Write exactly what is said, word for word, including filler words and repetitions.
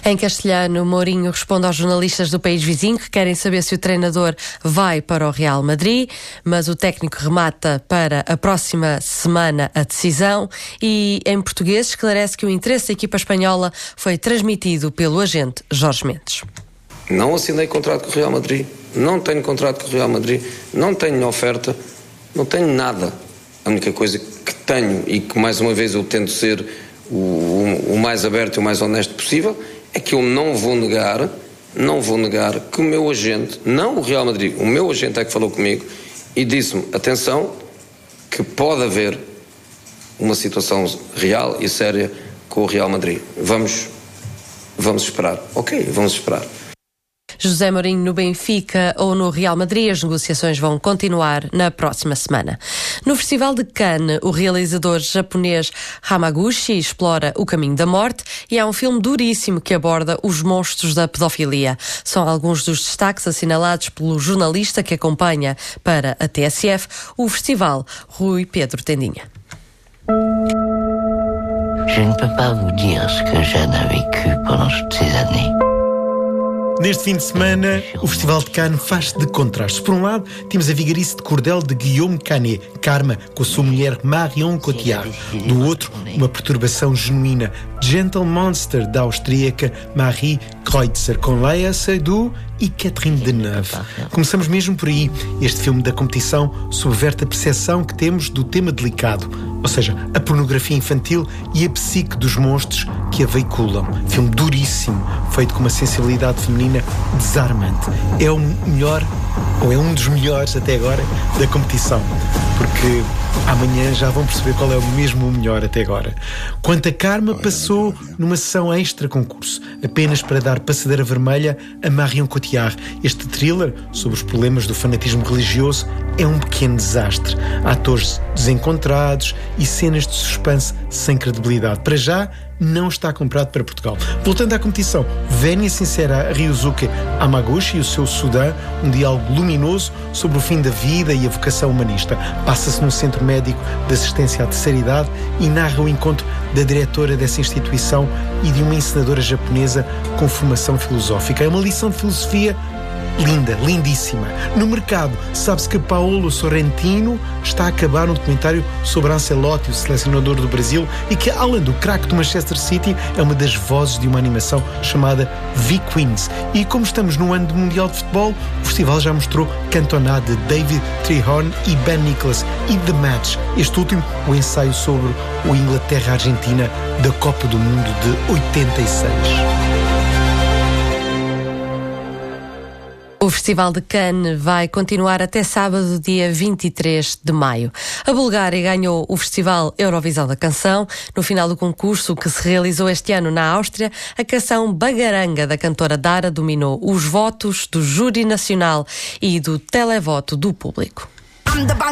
Em castelhano, Mourinho responde aos jornalistas do país vizinho que querem saber se o treinador vai para o Real Madrid, mas o técnico remata para a próxima semana a decisão e, em português, esclarece que o interesse da equipa espanhola foi transmitido pelo agente Jorge Mendes. Não assinei contrato com o Real Madrid, não tenho contrato com o Real Madrid, não tenho oferta, não tenho nada. A única coisa que tenho, e que mais uma vez eu tento ser o, o, o mais aberto e o mais honesto possível, é que eu não vou negar, não vou negar que o meu agente, não o Real Madrid, o meu agente é que falou comigo e disse-me, atenção, que pode haver uma situação real e séria com o Real Madrid. Vamos, vamos esperar. Ok, vamos esperar. José Mourinho no Benfica ou no Real Madrid, as negociações vão continuar na próxima semana. No Festival de Cannes, o realizador japonês Hamaguchi explora o caminho da morte e é um filme duríssimo que aborda os monstros da pedofilia. São alguns dos destaques assinalados pelo jornalista que acompanha para a T S F o festival, Rui Pedro Tendinha. Je ne peux pas vous dire ce que Jeanne a vécu pendant toutes ces années. Neste fim de semana, o Festival de Cannes faz-se de contrastes. Por um lado, temos a vigarice de cordel de Guillaume Canet, Karma, com a sua mulher Marion Cotillard. Do outro, uma perturbação genuína, Gentle Monster, da austríaca Marie Kreutzer, com Léa Seydoux e Catherine Deneuve. Começamos mesmo por aí. Este filme da competição subverte a percepção que temos do tema delicado, ou seja, a pornografia infantil e a psique dos monstros que a veiculam. Filme duríssimo, feito com uma sensibilidade feminina desarmante. É o melhor, ou é um dos melhores até agora, da competição, porque amanhã já vão perceber qual é o mesmo o melhor até agora. Quanto a Karma, passou numa sessão extra concurso, apenas para dar passadeira vermelha a Marion Cotillard. Este thriller sobre os problemas do fanatismo religioso é um pequeno desastre. Atores desencontrados e cenas de suspense sem credibilidade. Para já, não está comprado para Portugal. Voltando à competição, Vénia sincera Ryusuke Hamaguchi e o seu Sudã, um diálogo luminoso sobre o fim da vida e a vocação humanista. Passa-se num centro médico de assistência à terceira idade e narra o encontro da diretora dessa instituição e de uma encenadora japonesa com formação filosófica. É uma lição de filosofia linda, lindíssima. No mercado, sabe-se que Paolo Sorrentino está a acabar um documentário sobre Ancelotti, o selecionador do Brasil, e que, além do craque do Manchester City, é uma das vozes de uma animação chamada V-Queens. E como estamos no ano do Mundial de Futebol, o festival já mostrou Cantona de David Trehorn e Ben Nicholas e The Match, este último, o ensaio sobre o Inglaterra-Argentina da Copa do Mundo de oitenta e seis. O Festival de Cannes vai continuar até sábado, dia vinte e três de maio. A Bulgária ganhou o Festival Eurovisão da Canção. No final do concurso, que se realizou este ano na Áustria, a canção Bagaranga, da cantora Dara, dominou os votos do júri nacional e do televoto do público.